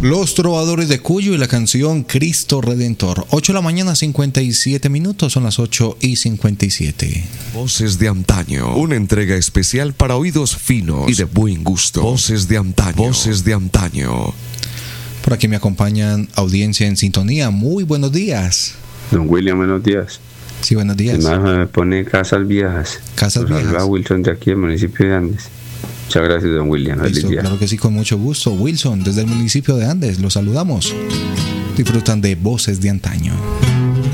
Los Trovadores de Cuyo y la canción Cristo Redentor. 8 de la mañana, 57 minutos, son las 8:57. Voces de antaño, una entrega especial para oídos finos y de buen gusto. Voces de antaño, voces de antaño. Por aquí me acompañan audiencia en sintonía. Muy buenos días. Don William, buenos días. Sí, buenos días. Además me pone Casas Viejas. Casas Viejas. Habla Wilson de aquí, del municipio de Andes. Muchas gracias, don William. Listo, claro que sí, con mucho gusto. Wilson, desde el municipio de Andes, los saludamos. Disfrutan de Voces de Antaño.